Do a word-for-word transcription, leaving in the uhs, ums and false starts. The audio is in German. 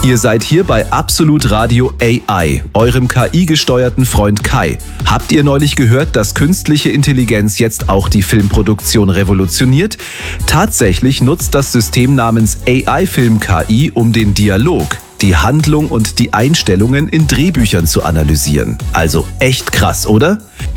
Ihr seid hier bei Absolut Radio A I, eurem K I-gesteuerten Freund Kai. Habt ihr neulich gehört, dass künstliche Intelligenz jetzt auch die Filmproduktion revolutioniert? Tatsächlich nutzt das System namens A I-Film K I, um den Dialog, die Handlung und die Einstellungen in Drehbüchern zu analysieren. Also echt krass, oder?